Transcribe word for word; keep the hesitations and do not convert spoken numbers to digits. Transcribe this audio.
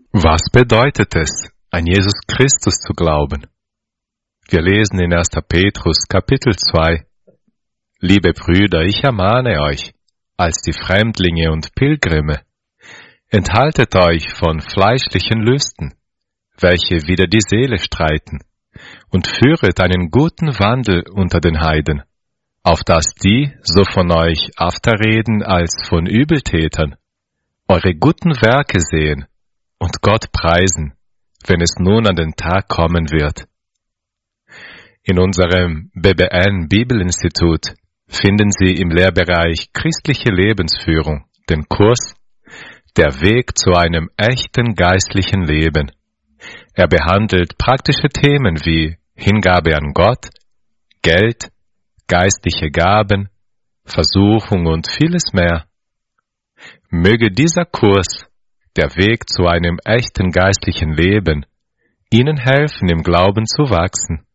Was bedeutet es, an Jesus Christus zu glauben? Wir lesen in erster Petrus Kapitel zwei. Liebe Brüder, ich ermahne euch, als die Fremdlinge und Pilgrime, enthaltet euch von fleischlichen Lüsten, welche wider die Seele streiten, und führet einen guten Wandel unter den Heiden, auf dass die so von euch afterreden als von Übeltätern, eure guten Werke sehen und Gott preisen, wenn es nun an den Tag kommen wird. In unserem B B N Bibelinstitut finden Sie im Lehrbereich Christliche Lebensführung den Kurs Der Weg zu einem echten geistlichen Leben. Er behandelt praktische Themen wie Hingabe an Gott, Geld, geistliche Gaben, Versuchung und vieles mehr. Möge dieser Kurs, der Weg zu einem echten geistlichen Leben, Ihnen helfen, im Glauben zu wachsen.